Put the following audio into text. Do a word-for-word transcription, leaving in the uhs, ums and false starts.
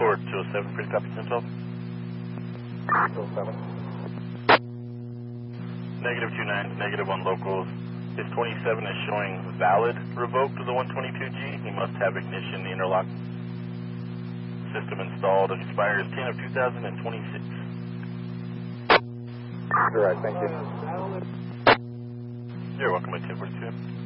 Port two oh seven, pretty copy, ten twelve. two oh seven. Negative two nine, negative one locals. His twenty-seven is showing valid revoked to the one twenty-two G. He must have ignition, the interlock system installed. It expires ten of two thousand twenty-six. You're right, thank you. You're welcome at ten forty-two.